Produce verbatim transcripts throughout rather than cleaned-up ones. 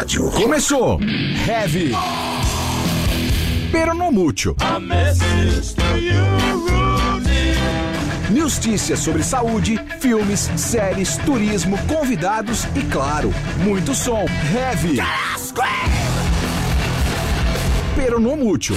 rádio. Começou! Heavy! Pero no mucho. Notícias sobre saúde, filmes, séries, turismo, convidados e, claro, muito som. Heavy! Pero no mucho.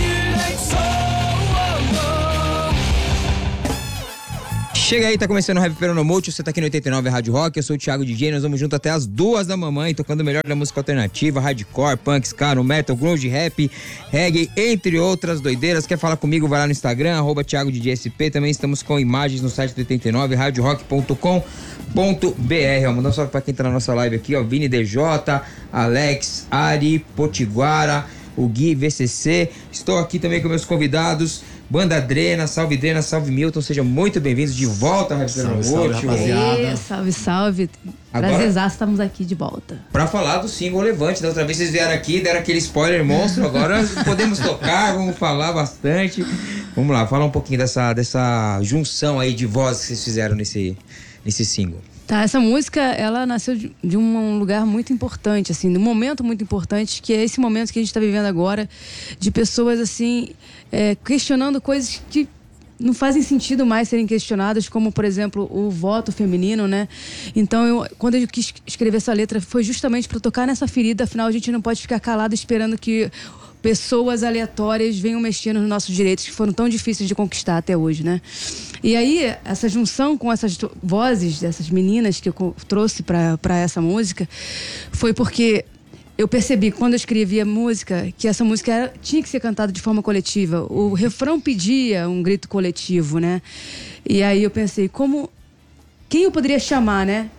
Chega aí, tá começando o Heavy Pero no Mucho, você tá aqui no oitenta e nove Rádio Rock, eu sou o Thiago D J, nós vamos junto até as duas da mamãe, tocando o melhor da música alternativa, hardcore, punk, ska, no metal, grunge, rap, reggae, entre outras doideiras. Quer falar comigo? Vai lá no Instagram, arroba Thiago D J S P, também estamos com imagens no site do oitenta e nove, rádio rock ponto com ponto b r. Mandar um salve pra quem tá na nossa live aqui, ó, Vini D J, Alex, Ari, Potiguara, o Gui, V C C, estou aqui também com meus convidados, Banda Drena, salve Drena, salve Milton, sejam muito bem-vindos de volta ao Heavy Salve, salve, rapaziada. Ei, salve, salve. Agora- Prazerzaço, estamos aqui de volta. Pra falar do single Levante. Da outra vez vocês vieram aqui, deram aquele spoiler monstro, agora podemos tocar, vamos falar bastante. Vamos lá, fala um pouquinho dessa, dessa junção aí de vozes que vocês fizeram nesse, nesse single. Tá, essa música, ela nasceu de, de um lugar muito importante, assim, de um momento muito importante, que é esse momento que a gente está vivendo agora, de pessoas, assim, é, questionando coisas que não fazem sentido mais serem questionadas, como, por exemplo, o voto feminino, né? Então, eu, quando eu quis escrever essa letra, foi justamente para tocar nessa ferida, afinal, a gente não pode ficar calado esperando que pessoas aleatórias venham mexendo nos nossos direitos, que foram tão difíceis de conquistar até hoje, né? E aí, essa junção com essas vozes dessas meninas que eu trouxe para essa música, foi porque eu percebi, quando eu escrevi a música, que essa música era, tinha que ser cantada de forma coletiva. O refrão pedia um grito coletivo, né? E aí eu pensei, como... quem eu poderia chamar, né?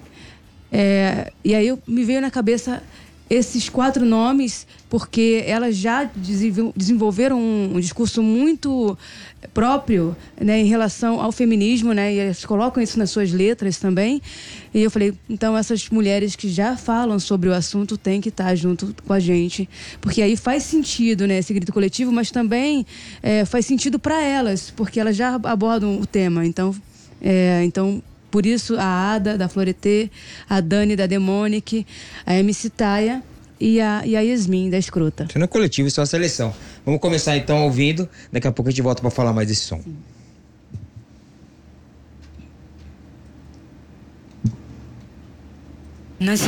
É, e aí eu, me veio na cabeça esses quatro nomes, porque elas já desenvolveram um, um discurso muito próprio, né, em relação ao feminismo, né, e elas colocam isso nas suas letras também. E eu falei, então essas mulheres que já falam sobre o assunto têm que estar junto com a gente, porque aí faz sentido, né, esse grito coletivo, mas também é, faz sentido para elas, porque elas já abordam o tema. Então, é, então por isso, a Ada, da Floretê, a Dani, da Demonic, a M C Taia e a, e a Yasmin, da Escrota. Isso não é coletivo, isso é uma seleção. Vamos começar então ouvindo, daqui a pouco a gente volta pra falar mais desse som. Sim.